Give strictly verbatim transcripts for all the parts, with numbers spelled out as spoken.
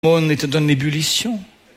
On était en ébullition.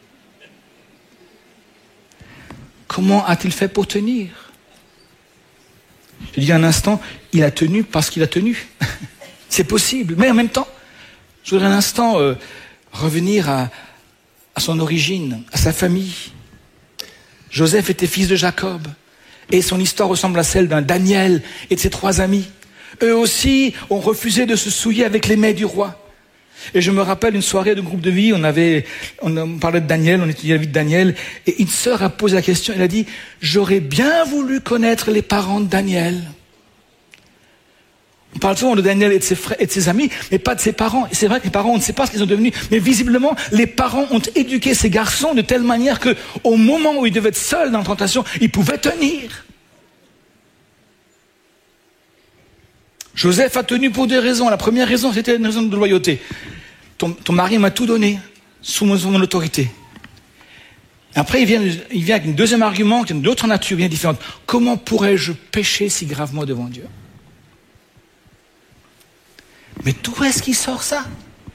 Comment a-t-il fait pour tenir? Je dis un instant, il a tenu parce qu'il a tenu. C'est possible. Mais en même temps, je voudrais un instant euh, revenir à, à son origine, à sa famille. Joseph était fils de Jacob. Et son histoire ressemble à celle d'un Daniel et de ses trois amis. Eux aussi ont refusé de se souiller avec les mets du roi. Et je me rappelle une soirée de groupe de vie, on avait, on parlait de Daniel, on étudiait la vie de Daniel, et une sœur a posé la question, elle a dit, j'aurais bien voulu connaître les parents de Daniel. On parle souvent de Daniel et de ses frères et de ses amis, mais pas de ses parents. Et c'est vrai que les parents, on ne sait pas ce qu'ils sont devenus, mais visiblement, les parents ont éduqué ces garçons de telle manière que, au moment où ils devaient être seuls dans la tentation, ils pouvaient tenir. Joseph a tenu pour deux raisons. La première raison, c'était une raison de loyauté. Ton, ton mari m'a tout donné, sous mon, sous mon autorité. Après, il vient, il vient avec un deuxième argument, qui est d'autre nature, bien différente. Comment pourrais-je pécher si gravement devant Dieu? Mais d'où est-ce qu'il sort ça?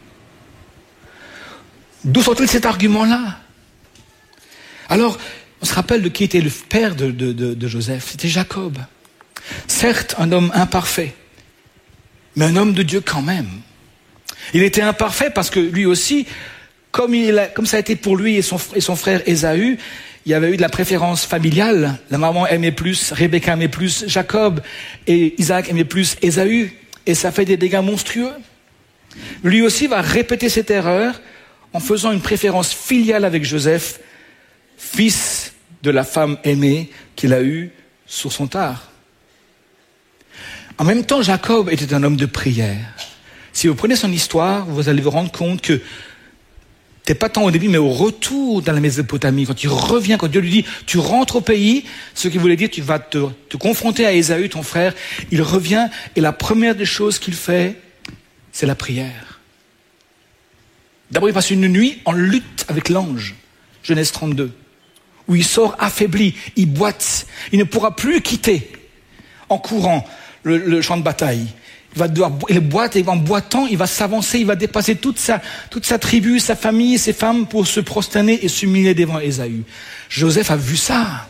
D'où sort-il cet argument-là? Alors, on se rappelle de qui était le père de, de, de, de Joseph. C'était Jacob. Certes, un homme imparfait, mais un homme de Dieu quand même. Il était imparfait parce que lui aussi, comme, il a, comme ça a été pour lui et son, et son frère Ésaü, il y avait eu de la préférence familiale. La maman aimait plus, Rebecca aimait plus Jacob, et Isaac aimait plus Ésaü, et ça fait des dégâts monstrueux. Lui aussi va répéter cette erreur en faisant une préférence filiale avec Joseph, fils de la femme aimée qu'il a eue sur son tard. En même temps, Jacob était un homme de prière. Si vous prenez son histoire, vous allez vous rendre compte que, c'est pas tant au début, mais au retour dans la Mésopotamie, quand il revient, quand Dieu lui dit, tu rentres au pays, ce qui voulait dire, tu vas te, te confronter à Ésaü, ton frère, il revient, et la première des choses qu'il fait, c'est la prière. D'abord, il passe une nuit en lutte avec l'ange, Genèse trente-deux, où il sort affaibli, il boite, il ne pourra plus quitter, en courant, le, le champ de bataille. Il va devoir, il boite et en boitant, il va s'avancer, il va dépasser toute sa, toute sa tribu, sa famille, ses femmes pour se prosterner et s'humilier devant Ésaü. Joseph a vu ça.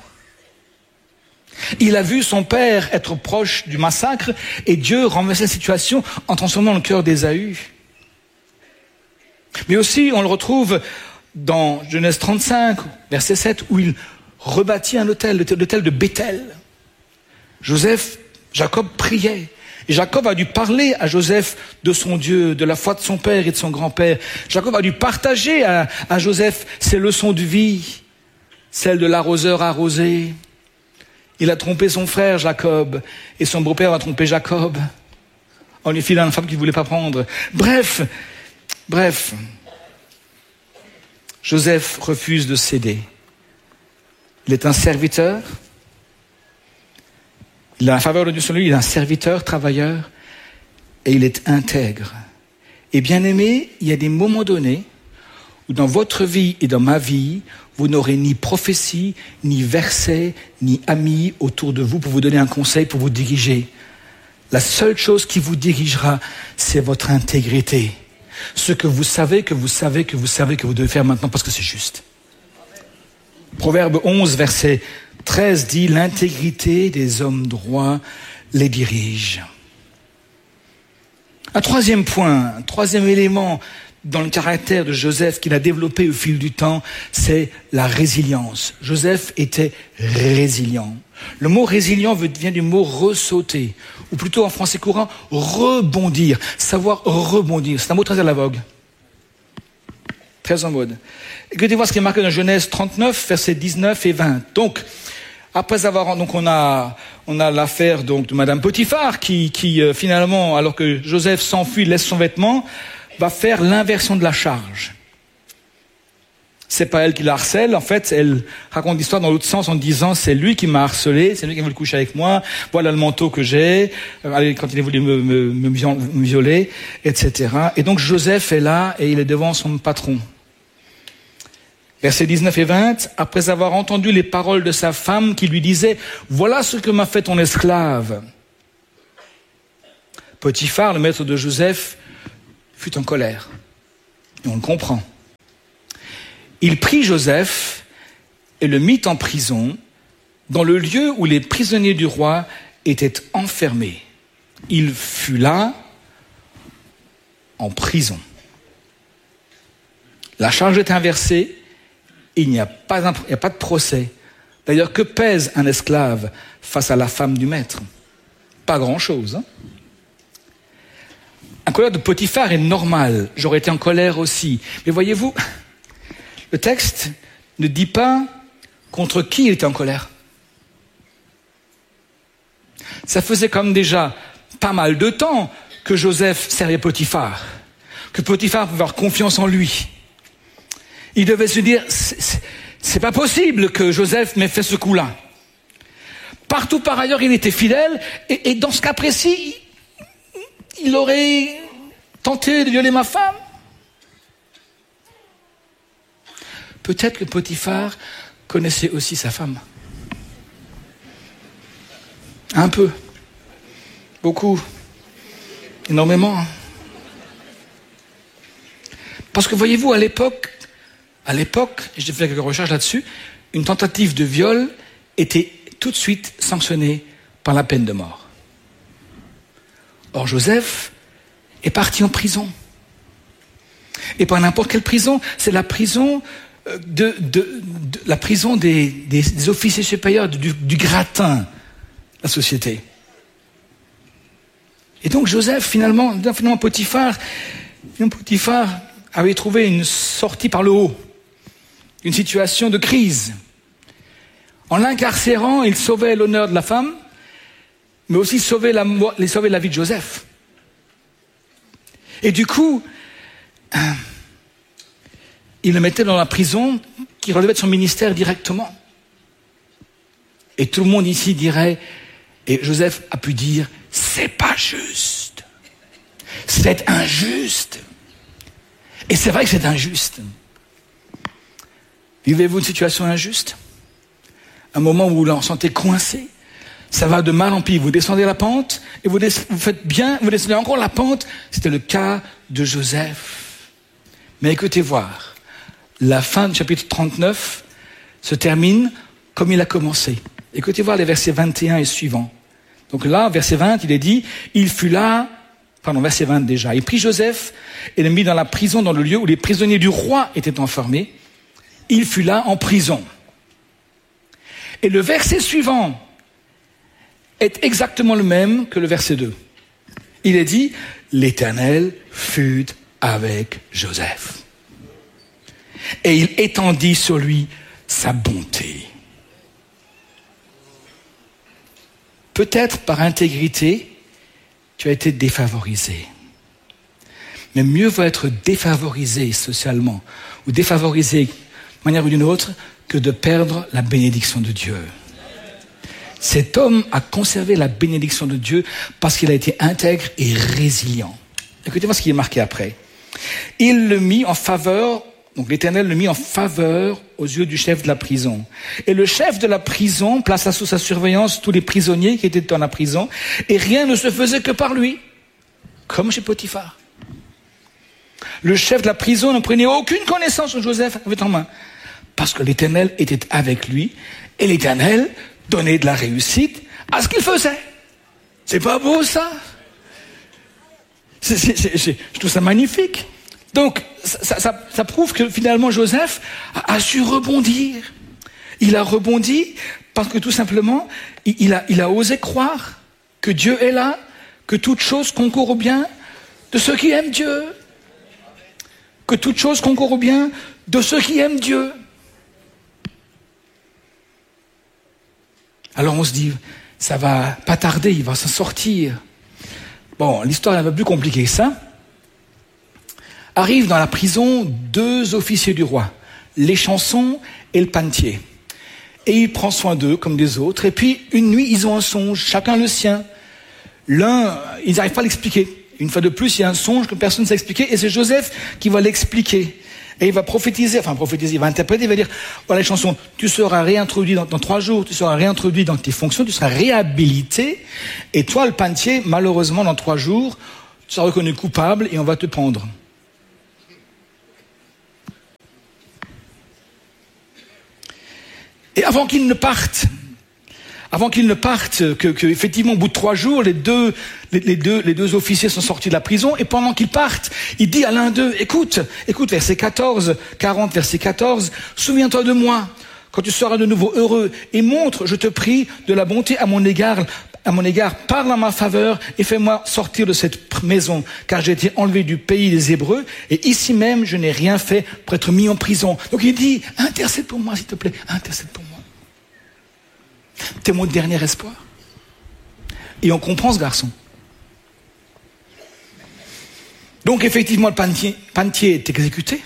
Il a vu son père être proche du massacre et Dieu renverser la situation en transformant le cœur d'Ésaü. Mais aussi, on le retrouve dans Genèse trente-cinq, verset sept, où il rebâtit un autel, l'autel de Béthel. Joseph, Jacob priait. Et Jacob a dû parler à Joseph de son Dieu, de la foi de son père et de son grand-père. Jacob a dû partager à, à Joseph ses leçons de vie, celle de l'arroseur arrosé. Il a trompé son frère Jacob, et son beau-père a trompé Jacob en lui filant une femme qu'il ne voulait pas prendre. Bref, bref, Joseph refuse de céder. Il est un serviteur. Il a la faveur de Dieu sur lui, il est un serviteur, travailleur, et il est intègre. Et bien aimé, il y a des moments donnés où dans votre vie et dans ma vie, vous n'aurez ni prophétie, ni verset, ni amis autour de vous pour vous donner un conseil, pour vous diriger. La seule chose qui vous dirigera, c'est votre intégrité. Ce que vous savez, que vous savez, que vous savez que vous devez faire maintenant parce que c'est juste. Proverbe onze, verset treize dit, l'intégrité des hommes droits les dirige. Un troisième point, un troisième élément dans le caractère de Joseph qu'il a développé au fil du temps, c'est la résilience. Joseph était résilient. Le mot résilient vient du mot ressauter, ou plutôt en français courant, rebondir, savoir rebondir. C'est un mot très à la vogue, très en mode. Écoutez voir ce qui est marqué dans Genèse trente-neuf, versets dix-neuf et vingt. Donc, après avoir, donc on a, on a l'affaire donc de Madame Potiphar qui, qui euh, finalement, alors que Joseph s'enfuit, laisse son vêtement, va faire l'inversion de la charge. C'est pas elle qui la harcèle, en fait, elle raconte l'histoire dans l'autre sens en disant c'est lui qui m'a harcelé, c'est lui qui a voulu coucher avec moi, voilà le manteau que j'ai, euh, quand il a voulu me, me, me violer, et cetera. Et donc Joseph est là et il est devant son patron. Versets dix-neuf et vingt, après avoir entendu les paroles de sa femme qui lui disait « Voilà ce que m'a fait ton esclave ». Potiphar, le maître de Joseph, fut en colère. Et on le comprend. Il prit Joseph et le mit en prison, dans le lieu où les prisonniers du roi étaient enfermés. Il fut là, en prison. La charge est inversée, il n'y a pas, un, il n'y a pas de procès. D'ailleurs, que pèse un esclave face à la femme du maître? Pas grand-chose. Hein? Un colère de Potiphar est normal, j'aurais été en colère aussi. Mais voyez-vous, le texte ne dit pas contre qui il était en colère. Ça faisait comme déjà pas mal de temps que Joseph servait Potiphar, que Potiphar pouvait avoir confiance en lui. Il devait se dire, c'est, c'est, c'est pas possible que Joseph m'ait fait ce coup-là. Partout par ailleurs, il était fidèle, et, et dans ce cas précis, il, il aurait tenté de violer ma femme. Peut-être que Potiphar connaissait aussi sa femme. Un peu. Beaucoup. Énormément. Parce que voyez-vous, à l'époque, à l'époque, j'ai fait quelques recherches là-dessus, une tentative de viol était tout de suite sanctionnée par la peine de mort. Or, Joseph est parti en prison. Et pas n'importe quelle prison, c'est la prison de, de, de la prison des, des, des officiers supérieurs, du, du gratin, la société. Et donc Joseph, finalement, finalement Potiphar, finalement Potiphar avait trouvé une sortie par le haut, une situation de crise. En l'incarcérant, il sauvait l'honneur de la femme, mais aussi sauvait la, il sauvait la vie de Joseph. Et du coup, il le mettait dans la prison qui relevait de son ministère directement. Et tout le monde ici dirait, et Joseph a pu dire, c'est pas juste. C'est injuste. Et c'est vrai que c'est injuste. Vivez-vous une situation injuste? Un moment où vous vous sentez coincé? Ça va de mal en pis. Vous descendez la pente et vous, des- vous faites bien, vous descendez encore la pente. C'était le cas de Joseph. Mais écoutez voir. La fin du chapitre trente-neuf se termine comme il a commencé. Écoutez voir les versets vingt et un et suivants. Donc là, verset vingt, il est dit, il fut là, pardon, verset vingt déjà, il prit Joseph et le mit dans la prison, dans le lieu où les prisonniers du roi étaient enfermés. Il fut là en prison. Et le verset suivant est exactement le même que le verset deux. Il est dit, l'Éternel fut avec Joseph. Et il étendit sur lui sa bonté. Peut-être par intégrité, tu as été défavorisé. Mais mieux vaut être défavorisé socialement ou défavorisé de manière ou d'une autre que de perdre la bénédiction de Dieu. Cet homme a conservé la bénédiction de Dieu parce qu'il a été intègre et résilient. Écoutez-moi ce qui est marqué après. Il le mit en faveur, donc l'Éternel le mit en faveur aux yeux du chef de la prison. Et le chef de la prison plaça sous sa surveillance tous les prisonniers qui étaient dans la prison, et rien ne se faisait que par lui, comme chez Potiphar. Le chef de la prison ne prenait aucune connaissance que Joseph avait en main, parce que l'Éternel était avec lui, et l'Éternel donnait de la réussite à ce qu'il faisait. C'est pas beau ça? c'est, c'est, c'est, c'est, Je trouve ça magnifique. Donc, ça, ça, ça prouve que finalement Joseph a, a su rebondir. Il a rebondi parce que tout simplement, il, il, a, il a osé croire que Dieu est là, que toute chose concourt au bien de ceux qui aiment Dieu. Que toute chose concourt au bien de ceux qui aiment Dieu. Alors on se dit, ça va pas tarder, il va s'en sortir. Bon, l'histoire est un peu plus compliquée que ça. Arrivent dans la prison deux officiers du roi, l'échanson et le panetier. Et il prend soin d'eux comme des autres. Et puis, une nuit, ils ont un songe, chacun le sien. L'un, ils n'arrivent pas à l'expliquer. Une fois de plus, il y a un songe que personne ne sait expliquer, et c'est Joseph qui va l'expliquer. Et il va prophétiser, enfin prophétiser, il va interpréter, il va dire, voilà l'échanson, tu seras réintroduit dans, dans trois jours, tu seras réintroduit dans tes fonctions, tu seras réhabilité, et toi, le panetier, malheureusement, dans trois jours, tu seras reconnu coupable et on va te pendre. Et avant qu'ils ne partent, avant qu'ils ne partent, que, que effectivement, au bout de trois jours, les deux, les, les deux, les deux officiers sont sortis de la prison, et pendant qu'ils partent, il dit à l'un d'eux, écoute, écoute, verset quatorze, quarante, verset quatorze, souviens-toi de moi, quand tu seras de nouveau heureux, et montre, je te prie, de la bonté à mon égard, à mon égard, parle en ma faveur, et fais-moi sortir de cette maison, car j'ai été enlevé du pays des Hébreux, et ici même, je n'ai rien fait pour être mis en prison. Donc il dit, intercède pour moi, s'il te plaît, intercède pour moi. T'es mon dernier espoir. Et on comprend ce garçon. Donc effectivement, le panetier, panetier est exécuté.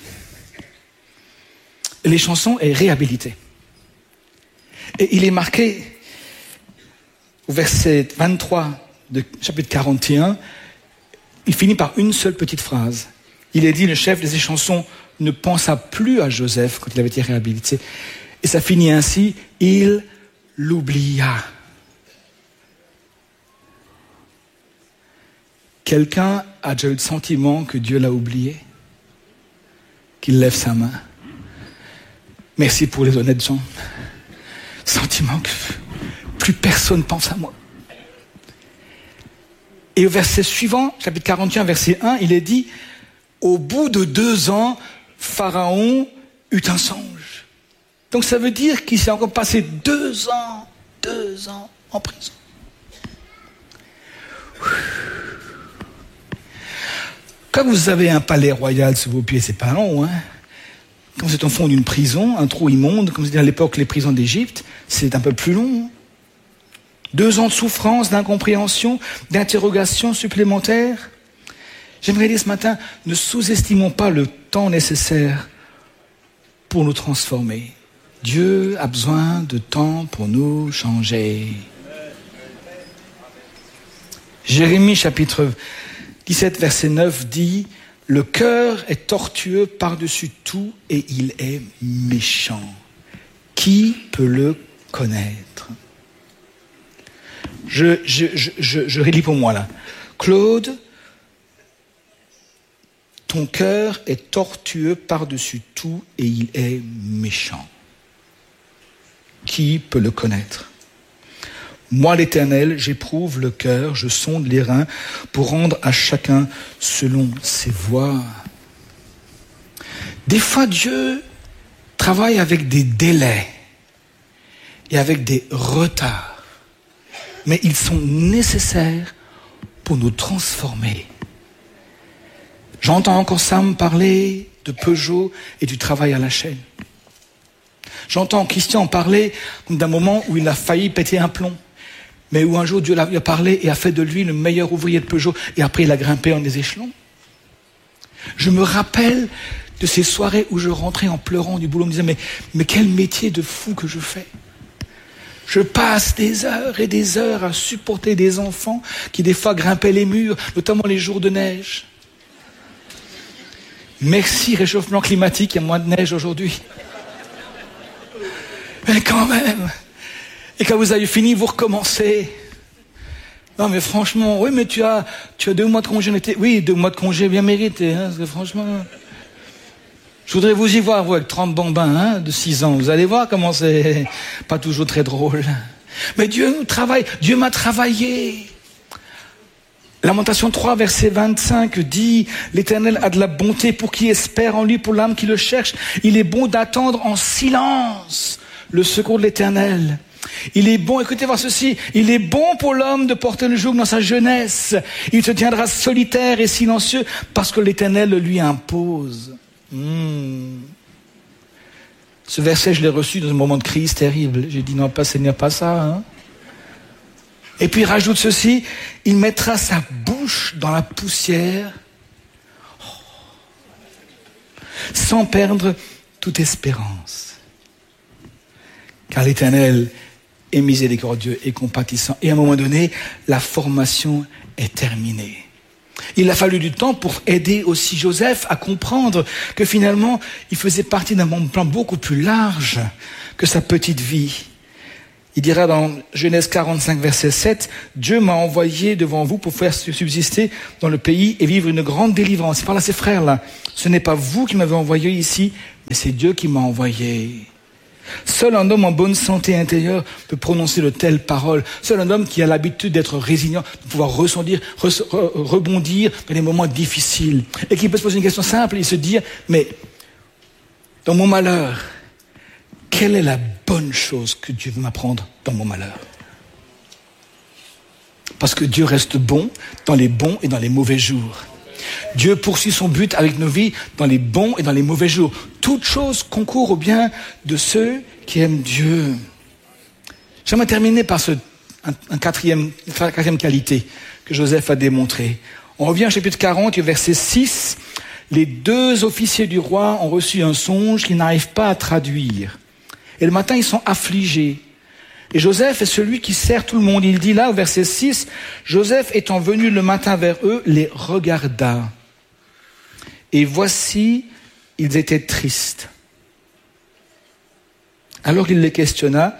L'échanson est réhabilité. Et il est marqué au verset vingt-trois de chapitre quarante et un, il finit par une seule petite phrase. Il est dit, le chef des échansons ne pensa plus à Joseph quand il avait été réhabilité. Et ça finit ainsi, il l'oublia. Quelqu'un a déjà eu le sentiment que Dieu l'a oublié, qu'il lève sa main. Merci pour les honnêtes gens. Sentiment que plus personne pense à moi. Et au verset suivant, chapitre quarante et un, verset un, il est dit, au bout de deux ans, Pharaon eut un songe. Donc ça veut dire qu'il s'est encore passé deux ans, deux ans en prison. Quand vous avez un palais royal sous vos pieds, c'est pas long, hein. Quand vous êtes au fond d'une prison, un trou immonde, comme c'était à l'époque les prisons d'Égypte, c'est un peu plus long. Deux ans de souffrance, d'incompréhension, d'interrogation supplémentaires. J'aimerais dire ce matin, ne sous-estimons pas le temps nécessaire pour nous transformer. Dieu a besoin de temps pour nous changer. Jérémie chapitre dix-sept verset neuf dit, le cœur est tortueux par-dessus tout et il est méchant. Qui peut le connaître? Je, je, je, je, je relis pour moi là. Claude, ton cœur est tortueux par-dessus tout et il est méchant. Qui peut le connaître? Moi, l'Éternel, j'éprouve le cœur, je sonde les reins pour rendre à chacun selon ses voies. Des fois, Dieu travaille avec des délais et avec des retards, mais ils sont nécessaires pour nous transformer. J'entends encore Sam parler de Peugeot et du travail à la chaîne. J'entends Christian parler d'un moment où il a failli péter un plomb, mais où un jour Dieu lui a parlé et a fait de lui le meilleur ouvrier de Peugeot, et après il a grimpé en des échelons. Je me rappelle de ces soirées où je rentrais en pleurant du boulot, me disais mais, mais quel métier de fou que je fais. Je passe des heures et des heures à supporter des enfants qui des fois grimpaient les murs, notamment les jours de neige. Merci réchauffement climatique, il y a moins de neige aujourd'hui. Mais quand même. Et quand vous avez fini, vous recommencez. Non mais franchement, oui mais tu as, tu as deux mois de congé en été. Oui, deux mois de congé bien mérité, hein, parce que franchement. Je voudrais vous y voir, vous, avec trente bambins, hein, de six ans. Vous allez voir comment c'est pas toujours très drôle. Mais Dieu nous travaille, Dieu m'a travaillé. Lamentation trois, verset vingt-cinq dit, l'Éternel a de la bonté pour qui espère en lui, pour l'âme qui le cherche. Il est bon d'attendre en silence le secours de l'Éternel. Il est bon, écoutez voir ceci, il est bon pour l'homme de porter le joug dans sa jeunesse. Il se tiendra solitaire et silencieux parce que l'Éternel le lui impose. Mmh. Ce verset, je l'ai reçu dans un moment de crise terrible. J'ai dit non, pas Seigneur, pas ça. Hein. Et puis il rajoute ceci, il mettra sa bouche dans la poussière sans perdre toute espérance. Car l'Éternel est miséricordieux et compatissant. Et à un moment donné, la formation est terminée. Il a fallu du temps pour aider aussi Joseph à comprendre que finalement, il faisait partie d'un plan beaucoup plus large que sa petite vie. Il dira dans Genèse quarante-cinq, verset sept, « Dieu m'a envoyé devant vous pour faire subsister dans le pays et vivre une grande délivrance. » Il parle à ses frères là. « Ce n'est pas vous qui m'avez envoyé ici, mais c'est Dieu qui m'a envoyé. » Seul un homme en bonne santé intérieure peut prononcer de telles paroles. Seul un homme qui a l'habitude d'être résilient, de pouvoir ressentir, re, re, rebondir dans les moments difficiles. Et qui peut se poser une question simple et se dire, mais dans mon malheur, quelle est la bonne chose que Dieu veut m'apprendre dans mon malheur? Parce que Dieu reste bon dans les bons et dans les mauvais jours. Dieu poursuit son but avec nos vies dans les bons et dans les mauvais jours. Toute chose concourt au bien de ceux qui aiment Dieu. J'aimerais terminer par ce, un, un quatrième, une quatrième qualité que Joseph a démontrée. On revient au chapitre quarante, au verset six. Les deux officiers du roi ont reçu un songe qu'ils n'arrivent pas à traduire. Et le matin, ils sont affligés. Et Joseph est celui qui sert tout le monde. Il dit là, au verset six, « Joseph étant venu le matin vers eux, les regarda. Et voici, ils étaient tristes. Alors il les questionna,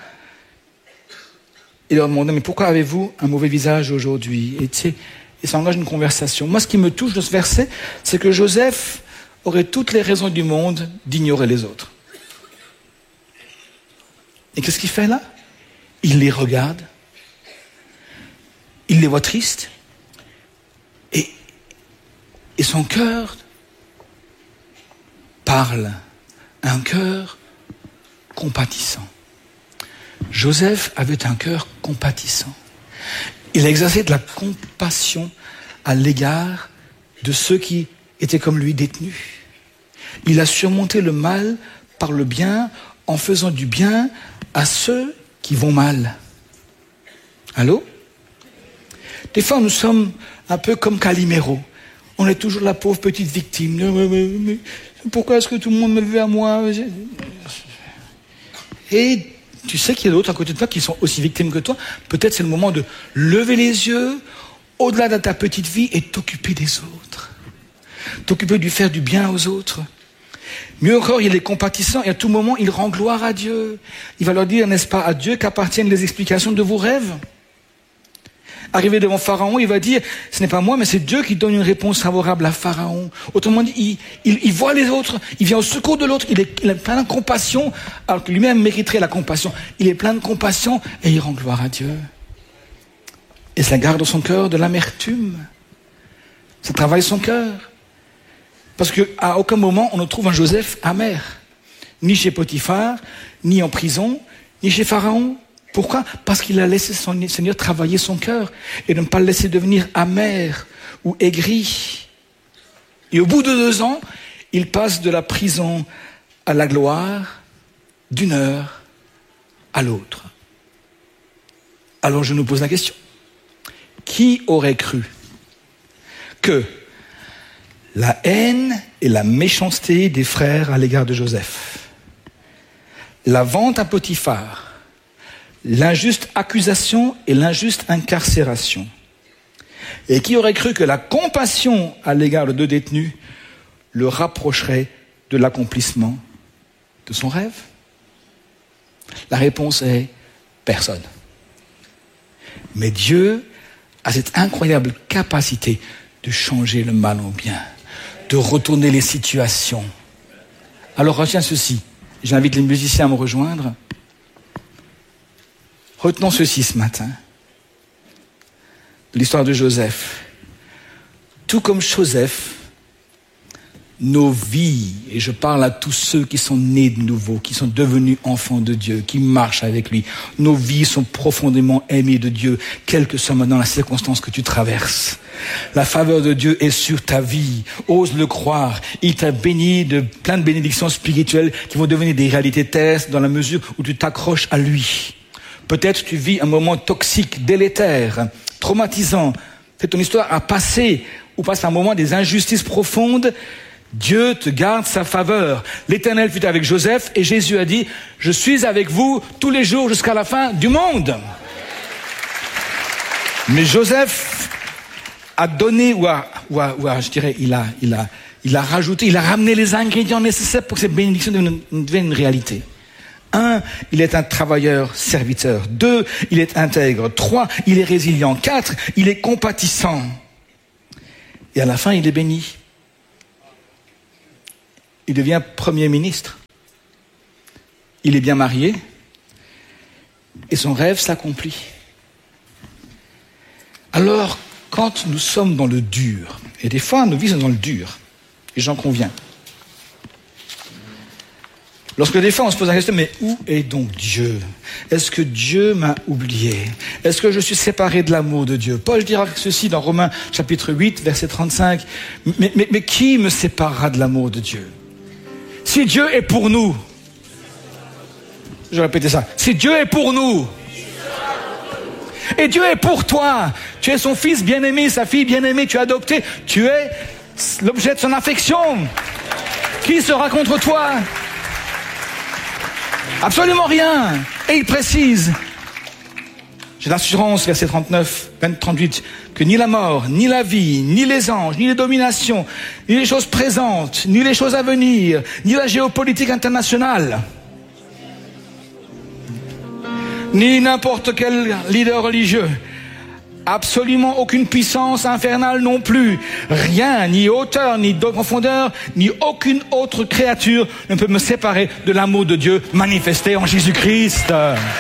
il leur demanda, « Mais pourquoi avez-vous un mauvais visage aujourd'hui ?» Et tu sais, il s'engage une conversation. Moi, ce qui me touche de ce verset, c'est que Joseph aurait toutes les raisons du monde d'ignorer les autres. Et qu'est-ce qu'il fait là? Il les regarde, il les voit tristes, et, et son cœur parle, un cœur compatissant. Joseph avait un cœur compatissant. Il a exercé de la compassion à l'égard de ceux qui étaient comme lui détenus. Il a surmonté le mal par le bien en faisant du bien à ceux qui vont mal. Allô? Des fois, nous sommes un peu comme Calimero. On est toujours la pauvre petite victime. Mais, mais, mais, pourquoi est-ce que tout le monde me veut à moi? Et tu sais qu'il y a d'autres à côté de toi qui sont aussi victimes que toi. Peut-être c'est le moment de lever les yeux au-delà de ta petite vie et t'occuper des autres. T'occuper de faire du bien aux autres. Mieux encore, il est compatissant et à tout moment, il rend gloire à Dieu. Il va leur dire, n'est-ce pas, à Dieu qu'appartiennent les explications de vos rêves. Arrivé devant Pharaon, il va dire, ce n'est pas moi, mais c'est Dieu qui donne une réponse favorable à Pharaon. Autrement dit, il, il, il voit les autres, il vient au secours de l'autre, il est, il est plein de compassion, alors que lui-même mériterait la compassion. Il est plein de compassion et il rend gloire à Dieu. Et ça garde dans son cœur de l'amertume. Ça travaille son cœur. Parce qu'à aucun moment, on ne trouve un Joseph amer. Ni chez Potiphar, ni en prison, ni chez Pharaon. Pourquoi? Parce qu'il a laissé son Seigneur travailler son cœur et ne pas le laisser devenir amer ou aigri. Et au bout de deux ans, il passe de la prison à la gloire d'une heure à l'autre. Alors je nous pose la question. Qui aurait cru que la haine et la méchanceté des frères à l'égard de Joseph, la vente à Potiphar, l'injuste accusation et l'injuste incarcération, et qui aurait cru que la compassion à l'égard de deux détenus le rapprocherait de l'accomplissement de son rêve? La réponse est personne. Mais Dieu a cette incroyable capacité de changer le mal en bien, de retourner les situations. Alors retiens ceci, j'invite les musiciens à me rejoindre. Retenons ceci ce matin, de l'histoire de Joseph. Tout comme Joseph, nos vies, et je parle à tous ceux qui sont nés de nouveau, qui sont devenus enfants de Dieu, qui marchent avec lui, nos vies sont profondément aimées de Dieu, quelle que soit maintenant la circonstance que tu traverses. La faveur de Dieu est sur ta vie, ose le croire. Il t'a béni de plein de bénédictions spirituelles qui vont devenir des réalités terrestres dans la mesure où tu t'accroches à lui. Peut-être tu vis un moment toxique, délétère, traumatisant. C'est ton histoire à passer, ou passe un moment des injustices profondes. Dieu te garde sa faveur. L'Éternel fut avec Joseph et Jésus a dit, je suis avec vous tous les jours jusqu'à la fin du monde. Mais Joseph a donné, ou a, ou a, ou a je dirais, il a, il a, il a rajouté, il a ramené les ingrédients nécessaires pour que cette bénédiction devienne, devienne une réalité. Un, il est un travailleur serviteur. Deux, il est intègre. Trois, il est résilient. Quatre, il est compatissant. Et à la fin, il est béni. Il devient Premier ministre. il est bien marié et son rêve s'accomplit. Alors, quand nous sommes dans le dur, et des fois nos vies sont dans le dur, et j'en conviens, lorsque des fois on se pose la question, mais où est donc Dieu? Est-ce que Dieu m'a oublié? Est-ce que je suis séparé de l'amour de Dieu? Paul dira ceci dans Romains chapitre huit, verset trente-cinq, mais, mais, mais qui me séparera de l'amour de Dieu? Si Dieu est pour nous, je vais répéter ça, si Dieu est pour nous, et Dieu est pour toi, tu es son fils bien-aimé, sa fille bien-aimée, tu es adopté, tu es l'objet de son affection, qui sera contre toi? Absolument rien. Et il précise, j'ai l'assurance, verset trente-neuf, trente-huit, que ni la mort, ni la vie, ni les anges, ni les dominations, ni les choses présentes, ni les choses à venir, ni la géopolitique internationale, ni n'importe quel leader religieux, absolument aucune puissance infernale non plus, rien, ni hauteur, ni profondeur, ni aucune autre créature ne peut me séparer de l'amour de Dieu manifesté en Jésus-Christ.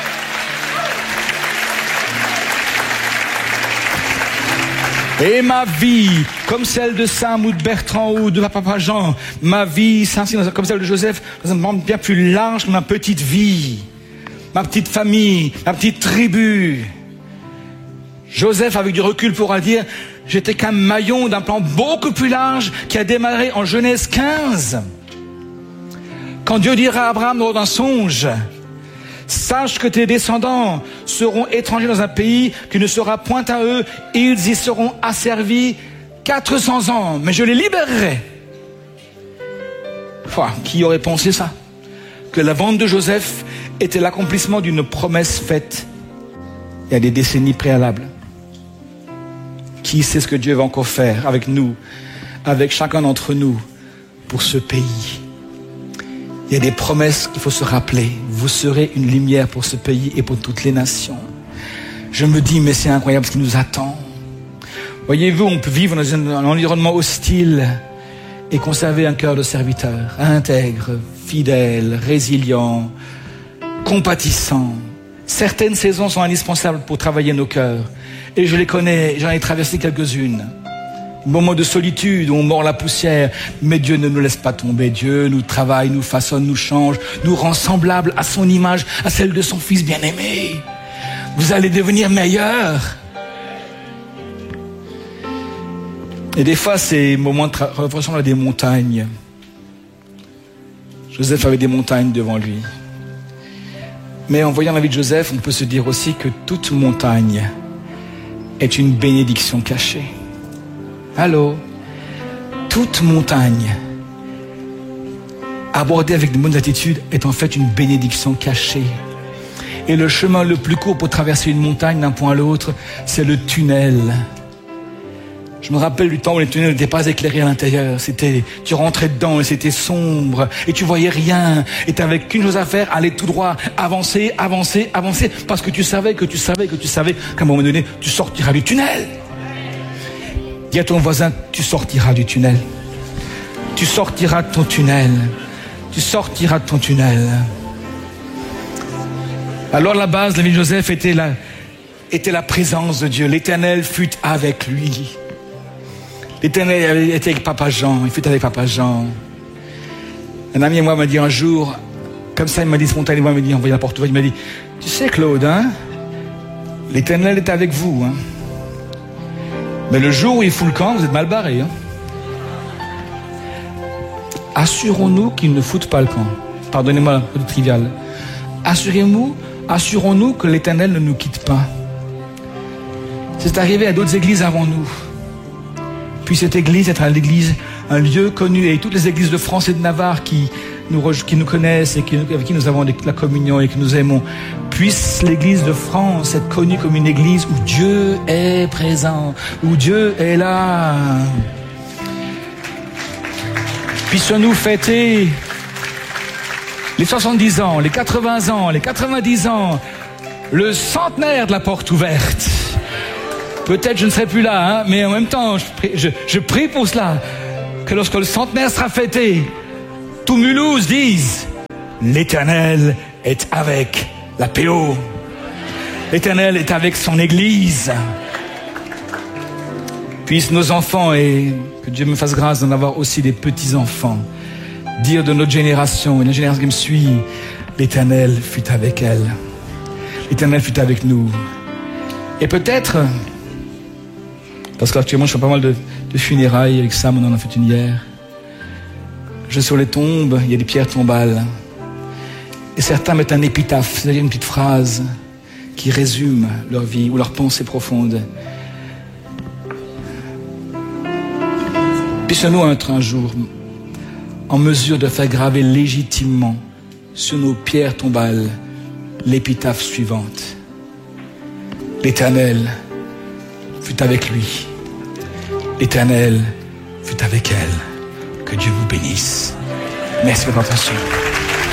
Et ma vie, comme celle de Sam ou de Bertrand ou de papa Jean, ma vie s'inscrit comme celle de Joseph, dans un monde bien plus large que ma petite vie, ma petite famille, ma petite tribu. Joseph, avec du recul, pourra dire, j'étais qu'un maillon d'un plan beaucoup plus large qui a démarré en Genèse quinze. Quand Dieu dira à Abraham dans un songe, sache que tes descendants seront étrangers dans un pays qui ne sera point à eux, ils y seront asservis quatre cents ans, mais je les libérerai. Enfin, qui aurait pensé ça? Que la vente de Joseph était l'accomplissement d'une promesse faite il y a des décennies préalables. Qui sait ce que Dieu va encore faire avec nous, avec chacun d'entre nous, pour ce pays? Il y a des promesses qu'il faut se rappeler. Vous serez une lumière pour ce pays et pour toutes les nations. Je me dis, mais c'est incroyable ce qui nous attend. Voyez-vous, on peut vivre dans un environnement hostile et conserver un cœur de serviteur, intègre, fidèle, résilient, compatissant. Certaines saisons sont indispensables pour travailler nos cœurs. Et je les connais, j'en ai traversé quelques-unes. Moments de solitude où on mord la poussière. Mais Dieu ne nous laisse pas tomber. Dieu nous travaille, nous façonne, nous change, nous rend semblables à son image, à celle de son Fils bien-aimé. Vous allez devenir meilleurs. Et des fois, ces moments tra- ressemblent à des montagnes. Joseph avait des montagnes devant lui. Mais en voyant la vie de Joseph, on peut se dire aussi que toute montagne est une bénédiction cachée. Allô? Toute montagne abordée avec de bonnes attitudes est en fait une bénédiction cachée. Et le chemin le plus court pour traverser une montagne d'un point à l'autre, c'est le tunnel. Je me rappelle du temps où les tunnels n'étaient pas éclairés à l'intérieur. C'était, tu rentrais dedans et c'était sombre et tu voyais rien. Et tu n'avais qu'une chose à faire, aller tout droit, avancer, avancer, avancer, parce que tu savais que tu savais que tu savais qu'à un moment donné, tu sortiras du tunnel. Dis à ton voisin, tu sortiras du tunnel. Tu sortiras de ton tunnel. Tu sortiras de ton tunnel. Alors la base de la vie de Joseph était la, était la présence de Dieu. L'Éternel fut avec lui. L'Éternel était avec Papa Jean, il fut avec Papa Jean. Un ami à moi m'a dit un jour, comme ça il m'a dit spontanément, il m'a dit, envoyé la porte ouverte, il m'a dit, tu sais Claude, hein, l'Éternel est avec vous, hein. Mais le jour où il fout le camp, vous êtes mal barré, hein. Assurons-nous qu'il ne foute pas le camp. Pardonnez-moi le trivial. Assurez-nous, assurons-nous que l'Éternel ne nous quitte pas. C'est arrivé à d'autres églises avant nous. Puis cette église est l'église, un lieu connu, et toutes les églises de France et de Navarre qui nous, qui nous connaissent et qui, avec qui nous avons la communion et que nous aimons, puisse l'église de France être connue comme une église où Dieu est présent, où Dieu est là. Puissions-nous fêter les soixante-dix ans, les quatre-vingts ans, les quatre-vingt-dix ans, le centenaire de la porte ouverte. Peut-être je ne serai plus là, hein, mais en même temps, je prie, je, je prie pour cela, que lorsque le centenaire sera fêté, tout Mulhouse dise, l'Éternel est avec la P O. L'Éternel est avec son Église. Puissent nos enfants, et que Dieu me fasse grâce d'en avoir aussi des petits-enfants, dire de notre génération et la génération qui me suit, l'Éternel fut avec elle. L'Éternel fut avec nous. Et peut-être, parce qu'actuellement je fais pas mal de, de funérailles avec Sam, on en a fait une hier. Je sur les tombes, il y a des pierres tombales. Et certains mettent un épitaphe, c'est-à-dire une petite phrase qui résume leur vie ou leur pensée profonde. Puissions-nous être un jour en mesure de faire graver légitimement sur nos pierres tombales l'épitaphe suivante. L'Éternel fut avec lui. L'Éternel fut avec elle. Que Dieu vous bénisse. Merci de votre attention.